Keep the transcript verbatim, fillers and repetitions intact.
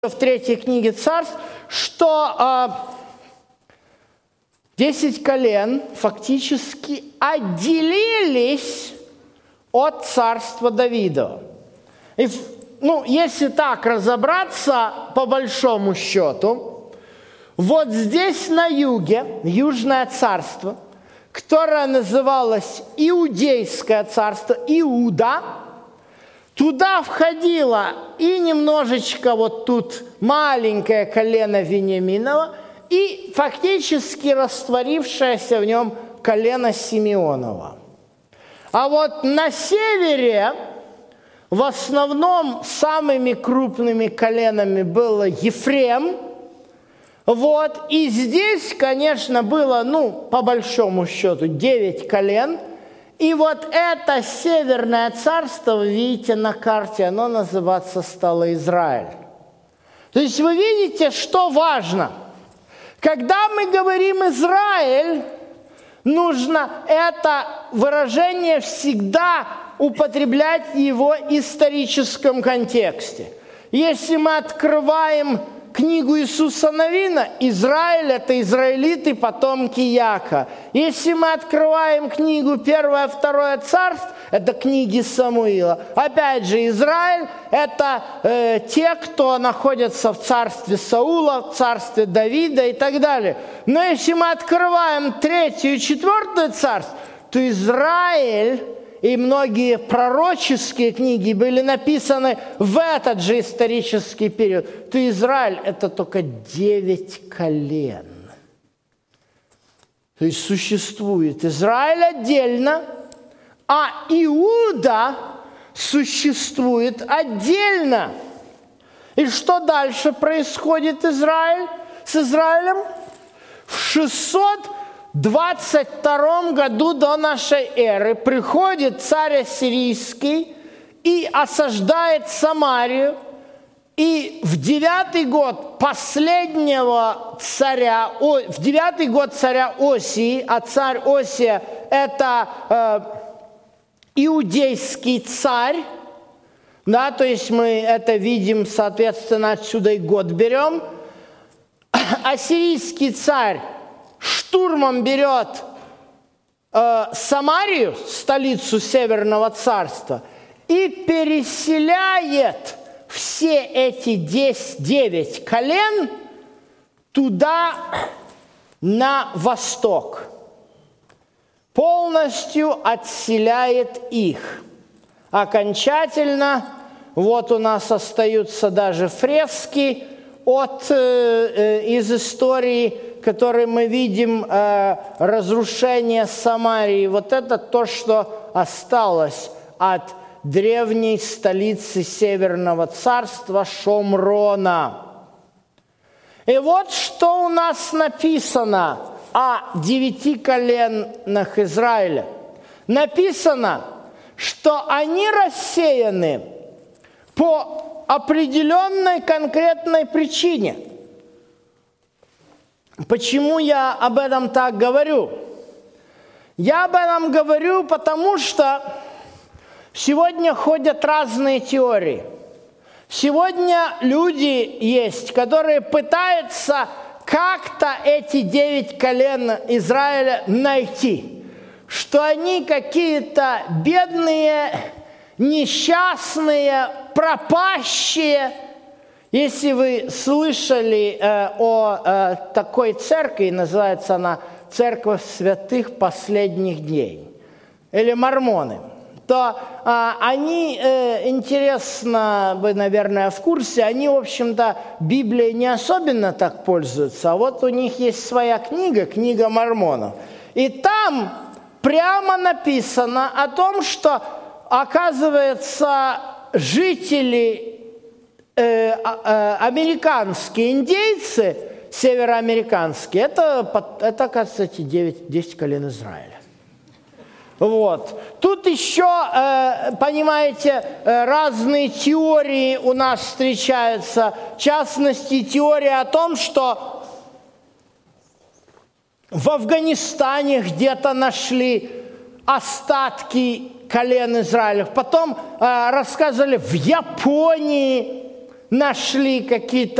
в третьей книге Царств, что а, десять колен фактически отделились от царства Давидова. И, ну, если так разобраться, по большому счету, вот здесь на юге, Южное царство, которое называлось Иудейское царство, Иуда, туда входило и немножечко вот тут маленькое колено Вениаминова, и фактически растворившееся в нем колено Симеонова. А вот на севере в основном самыми крупными коленами было Ефрем. Вот, и здесь, конечно, было, ну, по большому счету, девять колен. И вот это северное царство, вы видите на карте, оно называться стало Израиль. То есть вы видите, что важно. Когда мы говорим «Израиль», нужно это выражение всегда употреблять в его историческом контексте. Если мы открываем книгу Иисуса Навина, Израиль – это израилиты, потомки Яка. Если мы открываем книгу Первое, Второе царств, это книги Самуила. Опять же, Израиль – это э, те, кто находится в царстве Саула, в царстве Давида и так далее. Но если мы открываем Третье и Четвертое царство, то Израиль и многие пророческие книги были написаны в этот же исторический период, то Израиль – это только девять колен. То есть существует Израиль отдельно, а Иуда существует отдельно. И что дальше происходит Израиль, с Израилем? В шестьсот двадцать втором году до нашей эры приходит царь ассирийский и осаждает Самарию. И в девятый год последнего царя, в девятый год царя Осии, а царь Осия – это э, иудейский царь, да, то есть мы это видим, соответственно, отсюда и год берем. Ассирийский царь штурмом берет э, Самарию, столицу Северного царства, и переселяет все эти десять, девять колен туда, на восток. Полностью отселяет их. Окончательно, вот у нас остаются даже фрески от, э, из истории, которые мы видим, э, разрушение Самарии. Вот это то, что осталось от древней столицы Северного царства Шомрона. И вот что у нас написано о девяти коленах Израиля. Написано, что они рассеяны по определенной конкретной причине. Почему я об этом так говорю? Я об этом говорю, потому что сегодня ходят разные теории. Сегодня люди есть, которые пытаются как-то эти девять колен Израиля найти. Что они какие-то бедные, несчастные, пропащие. Если вы слышали э, о э, такой церкви, называется она «Церковь святых последних дней» или мормоны, то э, они, э, интересно, вы, наверное, в курсе, они, в общем-то, Библией не особенно так пользуются, а вот у них есть своя книга, книга мормонов. И там прямо написано о том, что, оказывается, жители Э, э, американские индейцы, североамериканские, это, это оказывается, эти девять, десять колен Израиля. Вот. Тут еще, э, понимаете, разные теории у нас встречаются. В частности, теория о том, что в Афганистане где-то нашли остатки колен Израиля. Потом э, рассказывали в Японии нашли какие-то